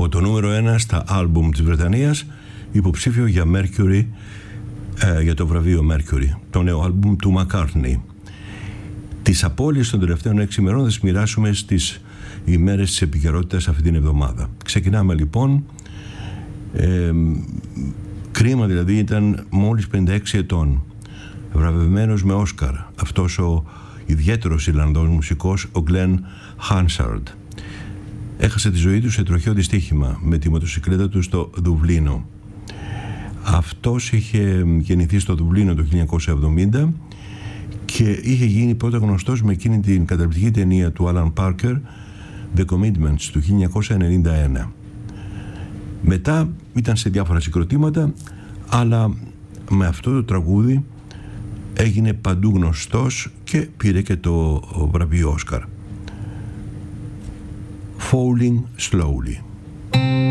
από το νούμερο 1 στα άλμπουμ της Βρετανίας, υποψήφιο για Mercury, για το βραβείο Mercury, το νέο άλμπουμ του McCartney. Τις απώλειες των τελευταίων 6 ημερών θα τις μοιράσουμε στις ημέρες της επικαιρότητας αυτή την εβδομάδα. Ξεκινάμε λοιπόν. Κρίμα δηλαδή, ήταν μόλις 56 ετών, βραβευμένος με Όσκαρ, αυτός ο ιδιαίτερος Ιρλανδός μουσικός, ο Glenn Hansard. Έχασε τη ζωή του σε τροχαίο δυστύχημα με τη μοτοσυκλέτα του στο Δουβλίνο. Αυτός είχε γεννηθεί στο Δουβλίνο το 1970 και είχε γίνει πρώτα γνωστός με εκείνη την καταπληκτική ταινία του Alan Parker, The Commitments, του 1991. Μετά ήταν σε διάφορα συγκροτήματα, αλλά με αυτό το τραγούδι έγινε παντού γνωστός και πήρε και το βραβείο Όσκαρ. Falling Slowly.